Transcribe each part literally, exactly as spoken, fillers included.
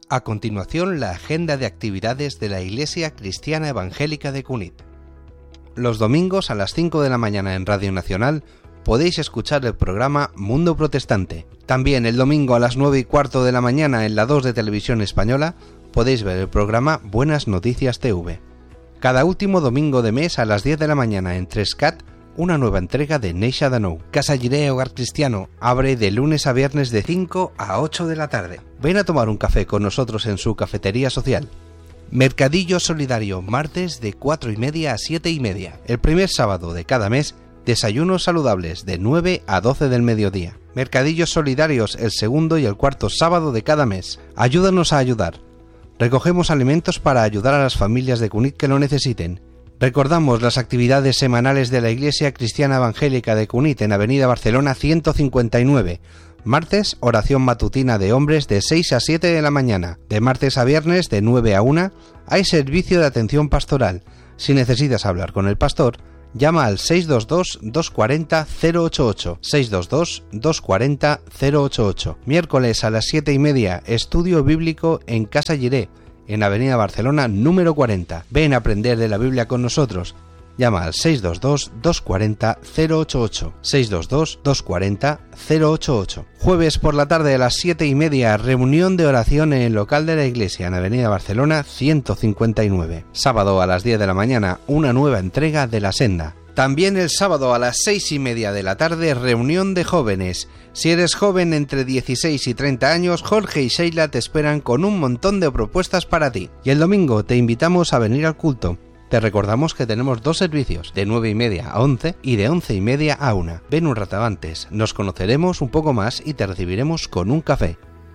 A continuación, la agenda de actividades de la Iglesia Cristiana Evangélica de Cunit. Los domingos a las cinco de la mañana en Radio Nacional podéis escuchar el programa Mundo Protestante. También el domingo a las nueve y cuarto de la mañana en la dos de Televisión Española podéis ver el programa Buenas Noticias T V. Cada último domingo de mes a las diez de la mañana en tres C A T, una nueva entrega de Neisha Danou. Casa Jiré Hogar Cristiano abre de lunes a viernes de cinco a ocho de la tarde. Ven a tomar un café con nosotros en su cafetería social. Mercadillo Solidario, martes de cuatro y media a siete y media. El primer sábado de cada mes, desayunos saludables de nueve a doce del mediodía. Mercadillos Solidarios el segundo y el cuarto sábado de cada mes. Ayúdanos a ayudar. Recogemos alimentos para ayudar a las familias de Cunit que lo necesiten. Recordamos las actividades semanales de la Iglesia Cristiana Evangélica de Cunit en Avenida Barcelona ciento cincuenta y nueve. Martes, oración matutina de hombres de seis a siete de la mañana. De martes a viernes de nueve a una hay servicio de atención pastoral. Si necesitas hablar con el pastor, llama al seis dos dos, dos cuatro cero, cero ocho ocho. seis dos dos, dos cuatro cero, cero ocho ocho. Miércoles a las siete y media, estudio bíblico en Casa Jiré, en Avenida Barcelona número cuarenta. Ven a aprender de la Biblia con nosotros. Llama al seis dos dos, dos cuatro cero, cero ocho ocho. seis dos dos, dos cuatro cero, cero ocho ocho. Jueves por la tarde a las siete y media, reunión de oración en el local de la iglesia en Avenida Barcelona ciento cincuenta y nueve. Sábado a las diez de la mañana, una nueva entrega de La Senda. También el sábado a las seis y media de la tarde, reunión de jóvenes. Si eres joven entre dieciséis y treinta años, Jorge y Sheila te esperan con un montón de propuestas para ti. Y el domingo te invitamos a venir al culto. Te recordamos que tenemos dos servicios, de nueve y media a once y de once y media a una. Ven un rato antes, nos conoceremos un poco más y te recibiremos con un café.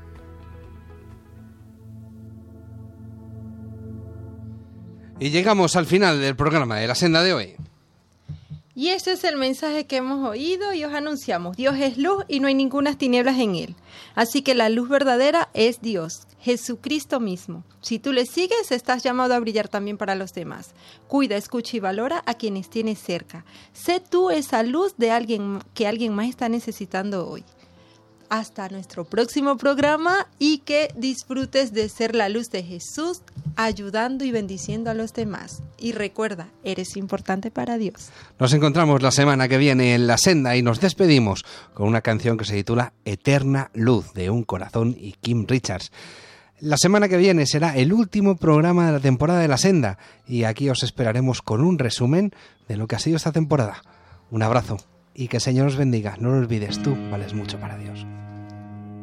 Y llegamos al final del programa de La Senda de hoy. Y este es el mensaje que hemos oído y os anunciamos. Dios es luz y no hay ninguna tinieblas en él. Así que la luz verdadera es Dios, Jesucristo mismo. Si tú le sigues, estás llamado a brillar también para los demás. Cuida, escucha y valora a quienes tienes cerca. Sé tú esa luz de alguien que alguien más está necesitando hoy. Hasta nuestro próximo programa y que disfrutes de ser la luz de Jesús, ayudando y bendiciendo a los demás. Y recuerda, eres importante para Dios. Nos encontramos la semana que viene en La Senda y nos despedimos con una canción que se titula Eterna Luz, de Un Corazón y Kim Richards. La semana que viene será el último programa de la temporada de La Senda y aquí os esperaremos con un resumen de lo que ha sido esta temporada. Un abrazo y que el Señor os bendiga. No lo olvides, tú vales mucho para Dios.